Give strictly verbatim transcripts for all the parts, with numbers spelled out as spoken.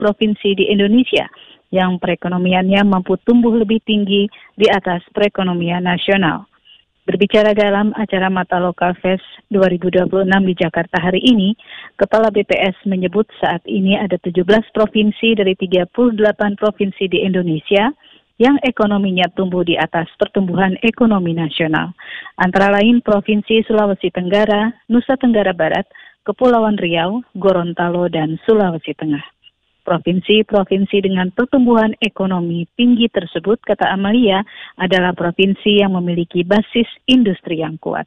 provinsi di Indonesia yang perekonomiannya mampu tumbuh lebih tinggi di atas perekonomian nasional. Berbicara dalam acara Mata Lokal Fest dua ribu dua puluh enam di Jakarta hari ini, Kepala B P S menyebut saat ini ada tujuh belas provinsi dari tiga puluh delapan provinsi di Indonesia yang ekonominya tumbuh di atas pertumbuhan ekonomi nasional. Antara lain Provinsi Sulawesi Tenggara, Nusa Tenggara Barat, Kepulauan Riau, Gorontalo, dan Sulawesi Tengah. Provinsi-provinsi dengan pertumbuhan ekonomi tinggi tersebut, kata Amalia, adalah provinsi yang memiliki basis industri yang kuat.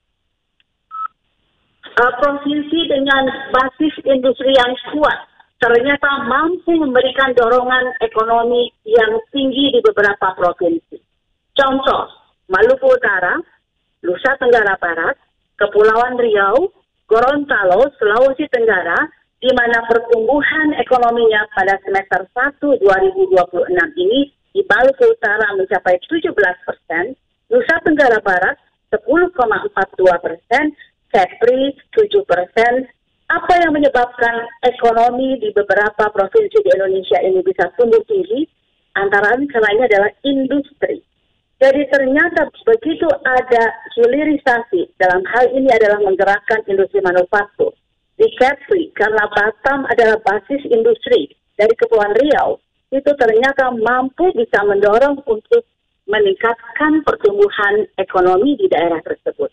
Uh, provinsi dengan basis industri yang kuat ternyata mampu memberikan dorongan ekonomi yang tinggi di beberapa provinsi. Contoh, Maluku Utara, Nusa Tenggara Barat, Kepulauan Riau, Gorontalo, Sulawesi Tenggara, di mana pertumbuhan ekonominya pada semester satu dua ribu dua puluh enam ini di Maluku Utara mencapai tujuh belas persen, Nusa Tenggara Barat sepuluh koma empat dua persen, Kepri tujuh persen. Apa yang menyebabkan ekonomi di beberapa provinsi di Indonesia ini bisa tumbuh tinggi? Antara lain karena ini adalah industri. Jadi ternyata begitu ada hilirisasi, dalam hal ini adalah menggerakkan industri manufaktur. Di Kepri, karena Batam adalah basis industri dari Kepulauan Riau, itu ternyata mampu bisa mendorong untuk meningkatkan pertumbuhan ekonomi di daerah tersebut.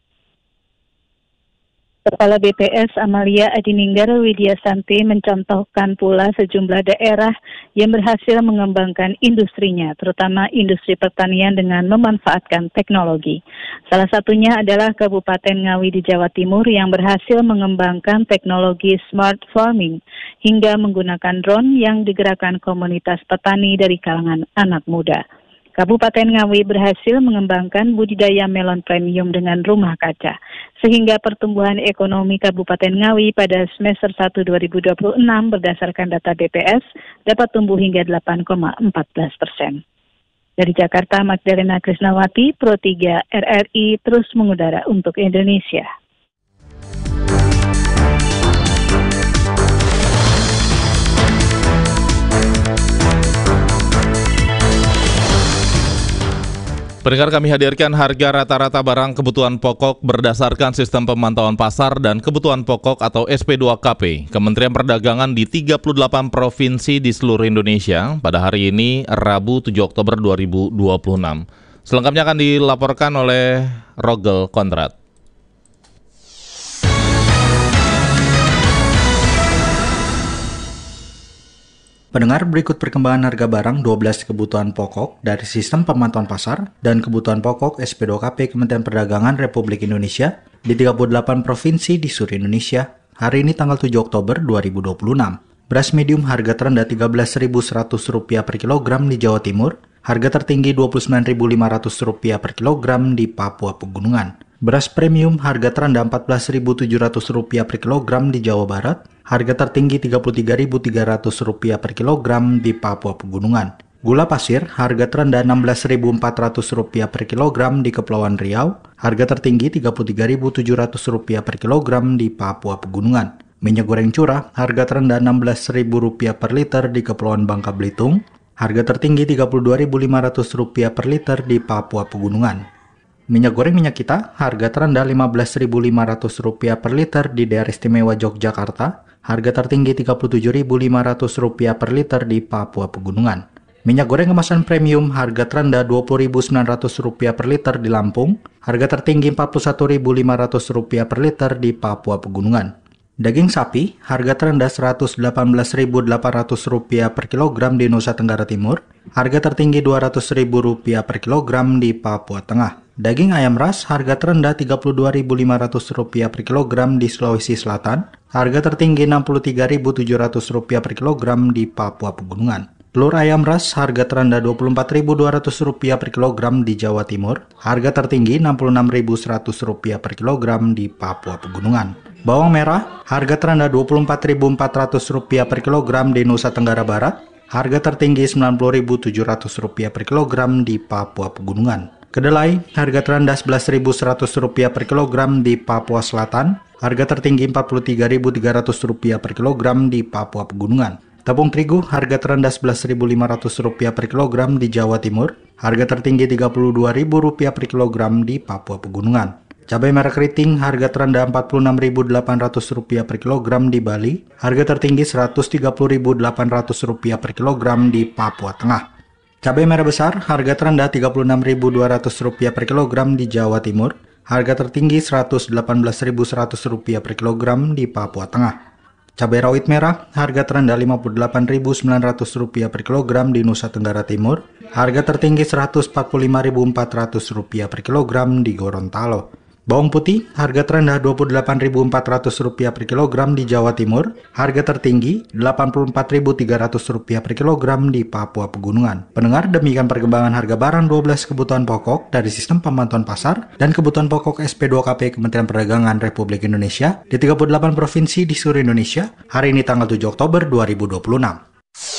Kepala B P S Amalia Adininggar Widiasanti mencontohkan pula sejumlah daerah yang berhasil mengembangkan industrinya, terutama industri pertanian dengan memanfaatkan teknologi. Salah satunya adalah Kabupaten Ngawi di Jawa Timur yang berhasil mengembangkan teknologi smart farming hingga menggunakan drone yang digerakkan komunitas petani dari kalangan anak muda. Kabupaten Ngawi berhasil mengembangkan budidaya melon premium dengan rumah kaca, sehingga pertumbuhan ekonomi Kabupaten Ngawi pada semester satu dua ribu dua puluh enam berdasarkan data B P S dapat tumbuh hingga delapan koma empat belas persen. Dari Jakarta, Magdalena Krisnawati, Pro tiga R R I terus mengudara untuk Indonesia. Pendengar, kami hadirkan harga rata-rata barang kebutuhan pokok berdasarkan sistem pemantauan pasar dan kebutuhan pokok atau S P dua K P Kementerian Perdagangan di tiga puluh delapan provinsi di seluruh Indonesia pada hari ini Rabu tujuh Oktober dua ribu dua puluh enam. Selengkapnya akan dilaporkan oleh Rogel Konrad. Pendengar, berikut perkembangan harga barang dua belas kebutuhan pokok dari sistem pemantauan pasar dan kebutuhan pokok S P dua K P Kementerian Perdagangan Republik Indonesia di tiga puluh delapan provinsi di seluruh Indonesia hari ini tanggal tujuh Oktober dua ribu dua puluh enam. Beras medium harga terendah tiga belas ribu seratus rupiah per kilogram di Jawa Timur, harga tertinggi dua puluh sembilan ribu lima ratus rupiah per kilogram di Papua Pegunungan. Beras premium harga terendah empat belas ribu tujuh ratus rupiah per kilogram di Jawa Barat, harga tertinggi tiga puluh tiga ribu tiga ratus rupiah per kilogram di Papua Pegunungan. Gula pasir harga terendah enam belas ribu empat ratus rupiah per kilogram di Kepulauan Riau, harga tertinggi tiga puluh tiga ribu tujuh ratus rupiah per kilogram di Papua Pegunungan. Minyak goreng curah harga terendah enam belas ribu rupiah per liter di Kepulauan Bangka Belitung, harga tertinggi tiga puluh dua ribu lima ratus rupiah per liter di Papua Pegunungan. Minyak goreng minyak kita harga terendah lima belas ribu lima ratus rupiah per liter di Daerah Istimewa Yogyakarta, harga tertinggi tiga puluh tujuh ribu lima ratus rupiah per liter di Papua Pegunungan. Minyak goreng kemasan premium harga terendah dua puluh ribu sembilan ratus rupiah per liter di Lampung, harga tertinggi empat puluh satu ribu lima ratus rupiah per liter di Papua Pegunungan. Daging sapi harga terendah seratus delapan belas ribu delapan ratus rupiah per kilogram di Nusa Tenggara Timur, harga tertinggi dua ratus ribu rupiah per kilogram di Papua Tengah. Daging ayam ras harga terendah tiga puluh dua ribu lima ratus rupiah per kilogram di Sulawesi Selatan, harga tertinggi enam puluh tiga ribu tujuh ratus rupiah per kilogram di Papua Pegunungan. Telur ayam ras harga terendah dua puluh empat ribu dua ratus rupiah per kilogram di Jawa Timur, harga tertinggi enam puluh enam ribu seratus rupiah per kilogram di Papua Pegunungan. Bawang merah harga terendah dua puluh empat ribu empat ratus rupiah per kilogram di Nusa Tenggara Barat, harga tertinggi sembilan puluh ribu tujuh ratus rupiah per kilogram di Papua Pegunungan. Kedelai harga terendah sebelas ribu seratus rupiah per kilogram di Papua Selatan, harga tertinggi empat puluh tiga ribu tiga ratus rupiah per kilogram di Papua Pegunungan. Tepung terigu harga terendah sebelas ribu lima ratus rupiah per kilogram di Jawa Timur, harga tertinggi tiga puluh dua ribu rupiah per kilogram di Papua Pegunungan. Cabai merah keriting harga terendah empat puluh enam ribu delapan ratus rupiah per kilogram di Bali, harga tertinggi seratus tiga puluh ribu delapan ratus rupiah per kilogram di Papua Tengah. Cabai merah besar harga terendah tiga puluh enam ribu dua ratus rupiah per kilogram di Jawa Timur, harga tertinggi seratus delapan belas ribu seratus rupiah per kilogram di Papua Tengah. Cabai rawit merah harga terendah lima puluh delapan ribu sembilan ratus rupiah per kilogram di Nusa Tenggara Timur, harga tertinggi seratus empat puluh lima ribu empat ratus rupiah per kilogram di Gorontalo. Bawang putih harga terendah dua puluh delapan ribu empat ratus rupiah per kilogram di Jawa Timur, harga tertinggi delapan puluh empat ribu tiga ratus rupiah per kilogram di Papua Pegunungan. Pendengar, demikian perkembangan harga barang dua belas kebutuhan pokok dari sistem pemantauan pasar dan kebutuhan pokok S P dua K P Kementerian Perdagangan Republik Indonesia di tiga puluh delapan provinsi di seluruh Indonesia hari ini tanggal tujuh Oktober dua ribu dua puluh enam.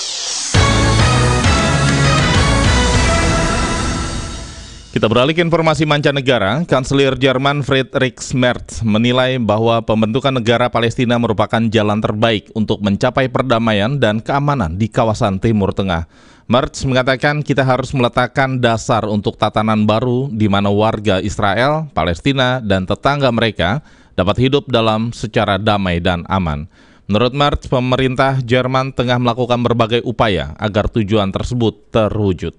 Kita beralih ke informasi mancanegara. Kanselir Jerman Friedrich Merz menilai bahwa pembentukan negara Palestina merupakan jalan terbaik untuk mencapai perdamaian dan keamanan di kawasan Timur Tengah. Merz mengatakan kita harus meletakkan dasar untuk tatanan baru di mana warga Israel, Palestina, dan tetangga mereka dapat hidup dalam secara damai dan aman. Menurut Merz, pemerintah Jerman tengah melakukan berbagai upaya agar tujuan tersebut terwujud.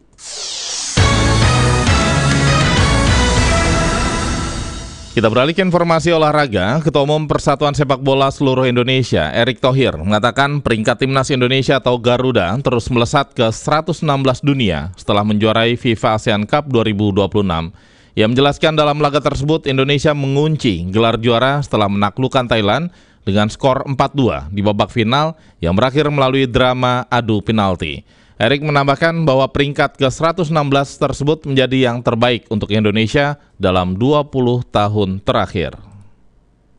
Kita beralih ke informasi olahraga. Ketua Umum Persatuan Sepak Bola Seluruh Indonesia, Erick Thohir, mengatakan peringkat Timnas Indonesia atau Garuda terus melesat ke seratus enam belas dunia setelah menjuarai FIFA ASEAN Cup dua ribu dua puluh enam. Ia menjelaskan dalam laga tersebut Indonesia mengunci gelar juara setelah menaklukkan Thailand dengan skor empat dua di babak final yang berakhir melalui drama adu penalti. Erick menambahkan bahwa peringkat ke seratus enam belas tersebut menjadi yang terbaik untuk Indonesia dalam dua puluh tahun terakhir.